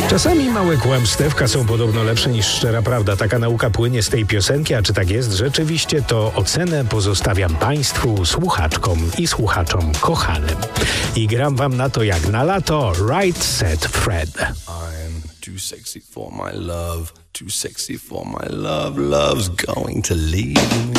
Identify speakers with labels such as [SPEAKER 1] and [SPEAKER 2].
[SPEAKER 1] Czasami małe kłamstewka są podobno lepsze niż szczera prawda. Taka nauka płynie z tej piosenki, a czy tak jest rzeczywiście, to ocenę pozostawiam Państwu, słuchaczkom i słuchaczom kochanym. I gram Wam na to jak na lato. Right Set Fred.
[SPEAKER 2] I'm too sexy for my love, too sexy for my love, love's going to leave me.